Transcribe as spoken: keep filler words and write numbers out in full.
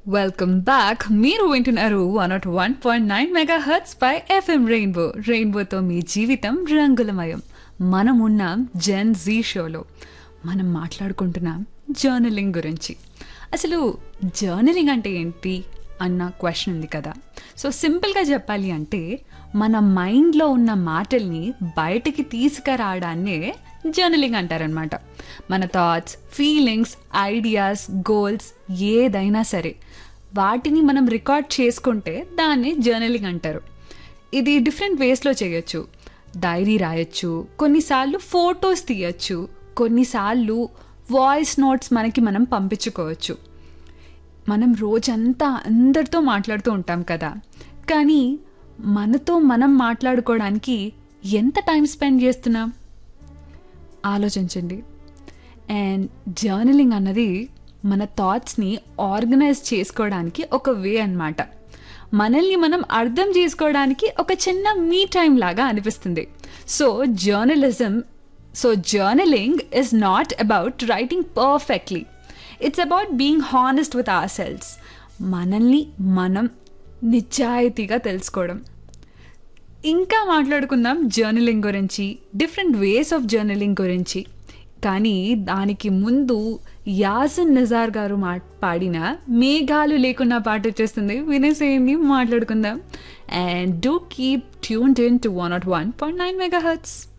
Welcome back. మీరు వింటున్నారు one not one point nine mega hurts pi FM rainbow. రెయిన్బోతో మీ జీవితం రంగులమయం. మనం ఉన్నాం జెన్ జీ షోలో. మనం మాట్లాడుకుంటున్నాం జర్నలింగ్ గురించి. అసలు జర్నలింగ్ అంటే ఏంటి అన్న క్వశ్చన్ ఉంది కదా. సో సింపుల్గా చెప్పాలి అంటే మన మైండ్లో ఉన్న మాటల్ని బయటికి తీసుకురావడాన్నే జర్నలింగ్ అంటారనమాట. మన థాట్స్, ఫీలింగ్స్, ఐడియాస్, గోల్స్ ఏదైనా సరే వాటిని మనం రికార్డ్ చేసుకుంటే దాన్ని జర్నలింగ్ అంటారు. ఇది డిఫరెంట్ వేస్లో చేయొచ్చు. డైరీ రాయొచ్చు, కొన్నిసార్లు ఫొటోస్ తీయచ్చు, కొన్నిసార్లు వాయిస్ నోట్స్ మనకి మనం పంపించుకోవచ్చు. మనం రోజంతా అందరితో మాట్లాడుతూ ఉంటాం కదా, కానీ మనతో మనం మాట్లాడుకోవడానికి ఎంత టైం స్పెండ్ చేస్తున్నాం ఆలోచించండి. అండ్ జర్నలింగ్ అన్నది మన థాట్స్ని ఆర్గనైజ్ చేసుకోవడానికి ఒక వే అన్నమాట. మనల్ని మనం అర్థం చేసుకోవడానికి ఒక చిన్న మీ టైం లాగా అనిపిస్తుంది. So journalism so journaling is not about writing perfectly. It's about being honest with our selves. మనల్ని మనం నిజాయితీగా తెలుసుకోవడం. ఇంకా మాట్లాడుకుందాం జర్నలింగ్ గురించి, డిఫరెంట్ వేస్ ఆఫ్ జర్నలింగ్ గురించి. కానీ దానికి ముందు యాసిన్ నిజార్ గారు మా పాడిన మేఘాలు లేకున్నా పాట వచ్చేస్తుంది. వినేసేయండి, మాట్లాడుకుందాం. And do keep tuned in to one not one point nine mega hurts.